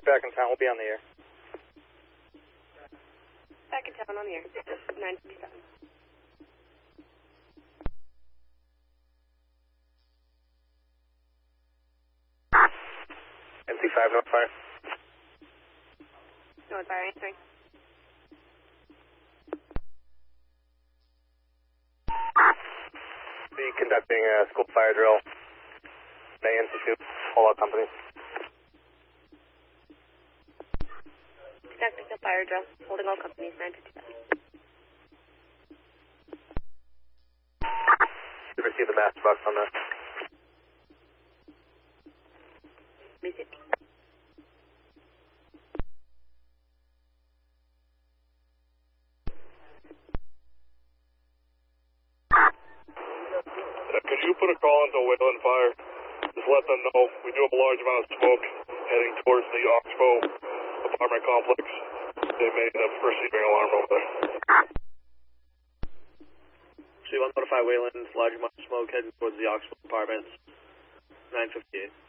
back in town. We'll be on the air. Back in town on the air. 957. NC5, no fire. No fire, anything. Be conducting a school fire drill. Bay Institute, all our companies. Conducting a fire drill. Holding all companies, 957. You ever see the master box on that? Visit. Could you put a call into Wayland Fire? Just let them know we do have a large amount of smoke heading towards the Oxbow apartment complex. They may have a receiving alarm over there. So you want to notify Wayland, large amount of smoke heading towards the Oxbow apartments, 958.